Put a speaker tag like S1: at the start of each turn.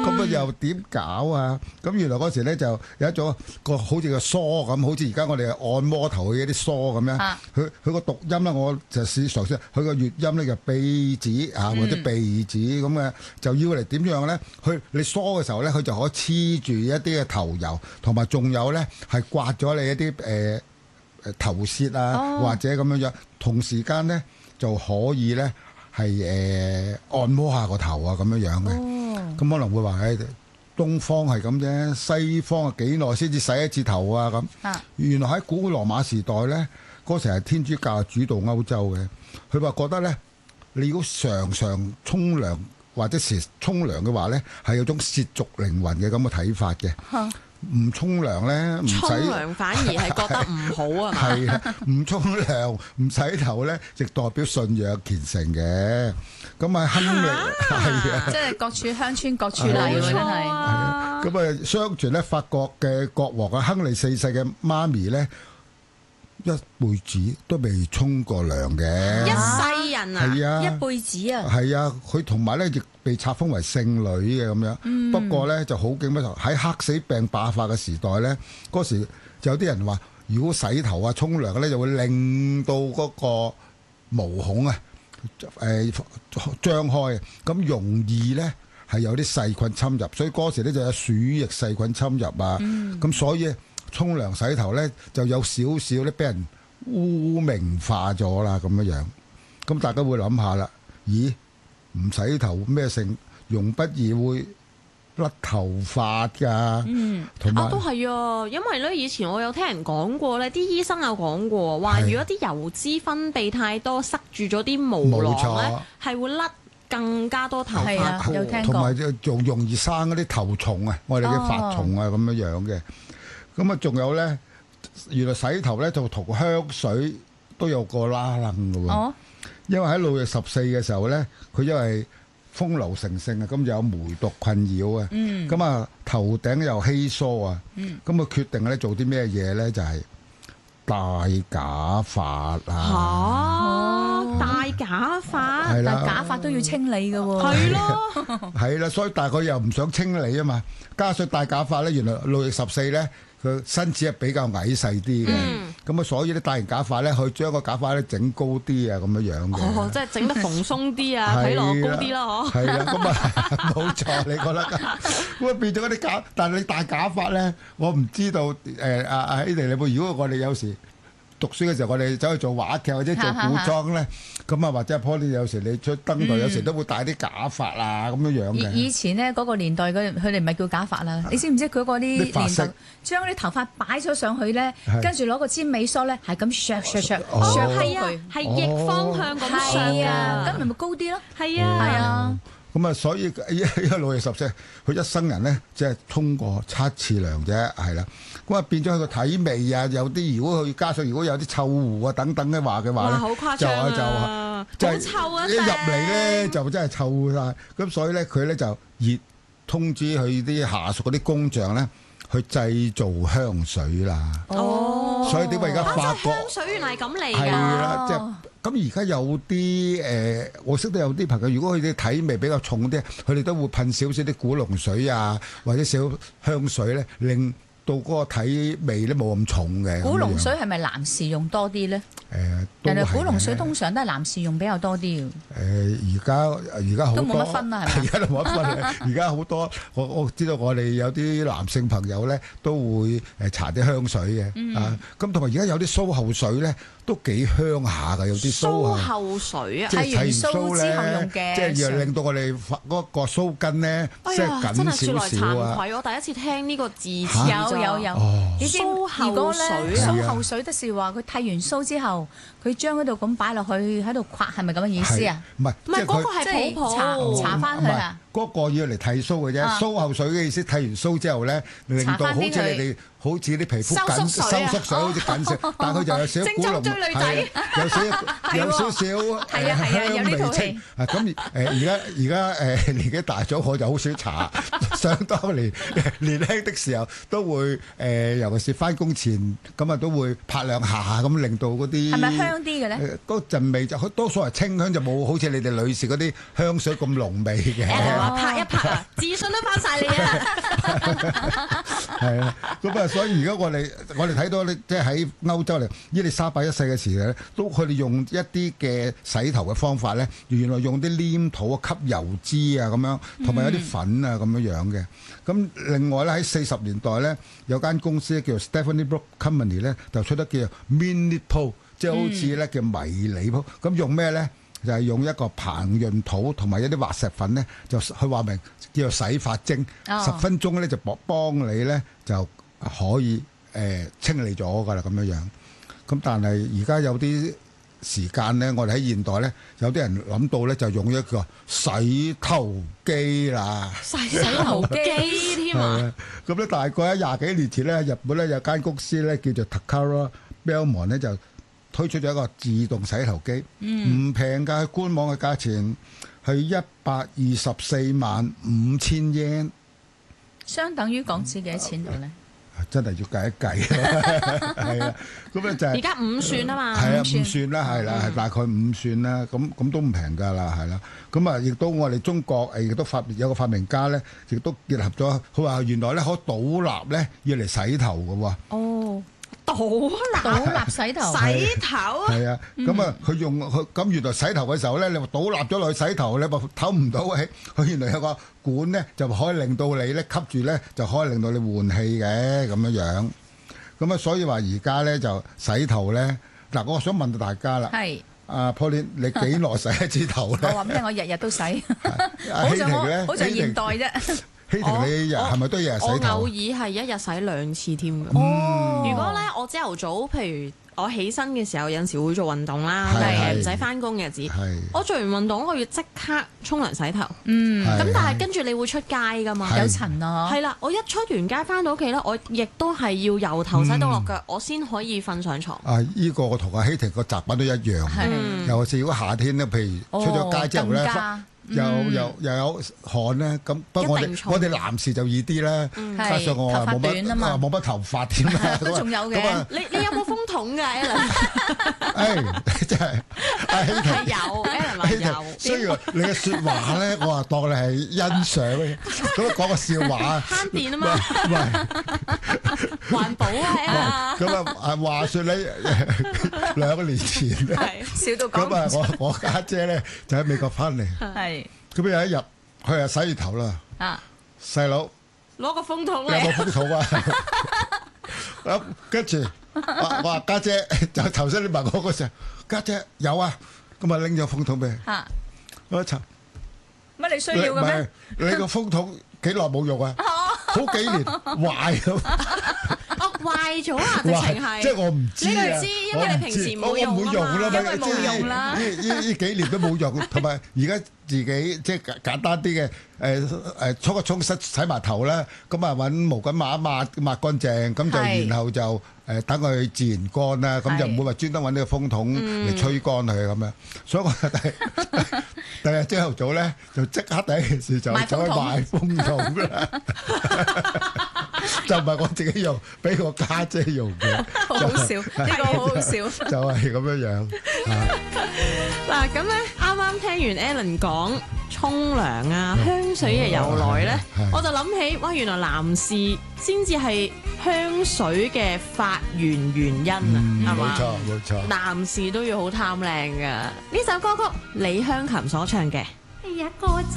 S1: 咁啊又點搞啊？咁原來嗰時咧就有一種個好似個梳咁，好似而家我哋按摩頭嘅一啲梳咁樣。佢個讀音咧，我就試嘗試，佢個粵音咧就鼻子啊或者鼻子咁嘅，就要嚟點樣咧？你梳嘅時候咧，佢就可以黐住一啲嘅頭油，同埋仲有咧係刮咗你一啲頭屑啊，或者咁樣樣，同時間咧就可以咧係按摩下個頭啊咁樣樣嘅。咁可能會話東方係咁啫，西方啊幾耐先至洗一次頭啊咁。原來喺古羅馬時代咧，嗰時係天主教主導歐洲嘅，佢話覺得咧，你如果常常沖涼或者時沖涼嘅話咧，係有種褻瀆靈魂嘅咁嘅睇法嘅。唔沖涼咧，唔洗
S2: 沖涼反而係覺得唔好啊嘛。
S1: 係啊，唔沖涼唔洗頭咧，亦代表信仰虔誠嘅。咁啊，亨利係啊，
S3: 即係各處鄉村各處例喎，真係。
S1: 咁啊，相傳咧，法國嘅國王啊，亨利四世嘅媽咪咧，一輩子都未沖過涼嘅。
S2: 一世人啊，
S1: 係啊，
S3: 一輩子啊。
S1: 係啊，佢同埋咧亦被冊封為聖女嘅咁樣。不過咧就好景不常，喺黑死病爆發嘅時代咧，嗰時就有啲人話，如果洗頭啊、沖涼咧，就會令到嗰個毛孔啊張開，咁容易咧係有啲細菌侵入，所以嗰時咧就有鼠疫細菌侵入啊。咁所以沖涼洗頭咧就有少少咧俾人污名化咗啦咁樣樣。咁大家會諗下啦，咦？唔洗頭咩性，容不易會甩頭髮㗎。同埋
S2: 都係啊，因為咧以前我有聽人講過咧，啲醫生有講過話，如果啲油脂分泌太多，塞住咗啲毛囊咧，係會甩更加多頭髮。
S3: 啊，有聽過。
S1: 同埋仲容易生嗰啲頭蟲啊，我哋嘅髮蟲啊咁樣樣嘅。咁啊，仲有咧，原來洗頭咧就同香水都有個拉楞㗎喎。因為喺路易14嘅時候咧，佢因為風流成性啊，咁就有梅毒困擾啊，咁啊頭頂又稀疏啊，咁啊決定咧做啲咩嘢咧，就係戴假髮啊！
S2: 戴假髮，
S3: 但假髮都要清理㗎喎。
S2: 係咯，
S1: 係啦，所以但係佢又唔想清理啊嘛，加上戴假髮咧，原來路易14咧。佢身子係比較矮細啲嘅，咁啊所以咧戴完假髮咧，佢將個假髮咧整高啲啊咁樣樣嘅。
S2: 即係整得蓬鬆啲啊，睇落高啲啦，嗬。係
S1: 啊，咁啊冇錯，你覺得？咁啊變咗嗰啲假，但係你戴假髮咧，我唔知道阿希迪你會，如果我哋有時讀書嘅時候，我哋走去做話劇或者做古裝咧，咁啊或者阿 Pauline 有時你出登台，有時都會戴啲假髮啊咁樣樣嘅。
S3: 以前呢嗰個年代佢哋唔係叫假髮啦，你知唔知佢嗰啲年代將啲頭髮擺咗上去咧，跟住攞個尖尾梳咧係咁削削
S2: 係啊，係逆方向咁削啊，
S3: 咁咪高啲咯。
S2: 係啊。
S1: 咁啊，所以一路易14，佢一生人咧，即係沖過7次涼啫，係啦。咁啊，變咗佢個體味啊，有啲如果佢加上如果有啲臭狐啊等等嘅話咧，
S2: 好誇張啊！
S1: 就
S2: 好臭啊！
S1: 一入嚟咧就真係臭晒。咁所以咧，佢咧就熱通知佢啲下屬嗰啲工匠咧，去製造香水啦。所以點解而家法國
S2: 香水原來係咁嚟㗎？
S1: 係啦，即係。咁而家有啲我識得有啲朋友，如果佢哋體味比較重啲，佢哋都會噴少少啲古龍水啊，或者少香水咧，令到嗰個體味咧冇咁重嘅。
S3: 古龍水係咪男士用多啲咧？人哋古龍水通常都係男士用比較多啲。
S1: 而家好多
S3: 都冇乜分啦，係咪？
S1: 而家都冇乜分。而家好多我知道我哋有啲男性朋友咧都會搽啲香水嘅啊。咁同埋而家有啲鬚後水咧都幾香下㗎，有啲
S2: 鬚後水啊，
S1: 即係剃完鬚
S3: 之後用嘅，
S1: 即係要令到我哋嗰個鬚根咧即係緊少少啊！
S2: 我第一次聽呢個字
S3: 有。你知
S2: 鬚後水
S3: 鬚後水，即是話佢剃完鬚之後，佢將嗰度咁擺落去喺度刮，係咪咁嘅意思啊？
S1: 唔係
S2: 嗰個係泡泡
S3: 搽翻去啊！
S1: 嗰個要嚟剃鬚嘅啫，鬚後水嘅意思，剃完鬚之後咧，令到好似你哋好似啲皮膚緊收縮水，好似緊少，但係佢就有少少古龍，有少少香味清。咁而家年紀大咗，我就好少搽想當年年輕的時候都會尤其是翻工前咁啊，都會拍兩下咁，令到嗰啲
S3: 係咪香啲嘅咧？
S1: 嗰陣味就多數係清香，就冇好似你哋女士嗰啲香水咁濃味嘅。
S2: 話拍一拍啊，自信都翻晒你啊！
S1: 係啊，咁啊，所以而家我哋睇到咧，即係喺歐洲嚟，伊麗莎白一世嘅時候咧，都佢哋用一啲嘅洗頭嘅方法咧，原來用啲黏土啊、吸油脂啊咁樣，同埋有啲粉啊咁樣樣嘅。咁另外咧喺40年代咧，有間公司叫做 Stephanie Brook Company 咧，就出得叫做 Mini Po， 即係好似咧叫迷你鋪。咁用咩咧？就係用一個膨潤土同埋一啲滑石粉咧，就佢話明叫做洗髮精，10分鐘咧就幫你咧就可以清理咗㗎啦咁樣樣。咁但係而家有啲時間咧，我哋喺現代咧，有啲人諗到咧就用一個洗頭機啦，
S2: 洗頭機添啊！
S1: 咁咧大概喺20幾年前咧，日本咧有間公司咧叫做 Takara Bellmont 咧就推出咗一個自動洗頭機，唔平㗎，官網嘅價錢係1245000 yen，
S3: 相等於港紙幾多錢度咧？
S1: 真係要計一計，係啊，咁咧就係
S2: 而家5算啊嘛，
S1: 係啊5算啦，係啦，係大概5算啦，咁都唔平㗎啦，係啦，咁啊亦都我哋中國亦都有個發明家咧，亦都結合咗，佢話原來咧可以倒立咧要嚟洗頭㗎喎。
S2: 哦。倒立洗頭，洗頭
S1: 係啊，咁啊，佢用佢咁原來洗頭嘅時候咧，你話倒立咗落去洗頭，你咪唞唔到氣。佢原來有個管咧，就可以令到你咧吸住咧，就可以令到你換氣嘅咁樣樣。咁啊，所以話而家咧就洗頭咧，嗱，我想問到大家啦，
S3: 係
S1: 阿 Pauline，你幾耐洗一次頭咧？
S3: 我話俾你聽，我日日都洗，好似現代啫。
S1: 希婷，你係咪都日日洗頭？
S2: 我偶爾係一日洗2次添嘅。如果咧我朝頭早，譬如我起身嘅時候，有陣時會做運動啦，唔使翻工嘅日子。我做完運動，我要即刻沖涼洗頭。咁但係跟住你會出街㗎嘛？
S3: 有塵啊！
S2: 係啦，我一出完街翻到屋企咧，我亦都係要由頭洗到落腳，我先可以瞓上床。
S1: 呢個我同阿希婷個習慣都一樣。尤其是如果夏天咧，譬如出咗街之後咧。又有汗咧，咁不過我哋男士就易啲啦，加上我冇乜頭髮添啦，
S3: 都仲有嘅。
S2: 你有冇風筒㗎
S3: Alan？
S1: 真係
S2: 係有 Alan 話有。
S1: 雖然你嘅説話咧，我話當你係欣賞嘅，咁講個笑話
S2: 慳電啊嘛，環保啊 Alan。
S1: 咁啊話説你2年前咧，
S3: 笑到講唔出。
S1: 咁啊我家姐咧就喺美國翻嚟。咁有一日，佢又洗完頭啦。細佬
S2: 攞個風筒嚟，
S1: 有冇風筒啊？咁跟住我話家姐，就頭先你問我嗰時候，家姐有啊，咁啊拎咗風筒俾你。我一查，
S3: 乜你需要嘅咩？
S1: 你個風筒幾耐冇用啊？好幾年壞咗。
S2: 壞咗啊！直情係，
S1: 即係我唔知啊！
S2: 你知，因為你平時冇用啊嘛，因為冇用啦。
S1: 呢幾年都冇用，同埋而家自己即係簡單啲嘅沖一沖洗埋頭啦，咁啊揾毛巾抹乾淨，咁就然後就等佢自然乾啦，咁就唔會話專登揾呢個風筒嚟吹乾佢咁樣。所以我第日朝頭早咧就即刻第一件事就走去買風筒啦。就唔係我自己用，俾我家姐用嘅。
S3: 好好笑，呢個好好笑。
S1: 就係咁樣樣。
S2: 嗱，咁咧啱啱聽完 Alan 講沖涼啊、香水嘅由來咧，我就諗起哇，原來男士先至係香水嘅發源原因啊，係嘛？
S1: 冇錯。男
S2: 士都要好貪靚噶。呢首歌曲李香琴所唱嘅。
S4: 哎呀，哥。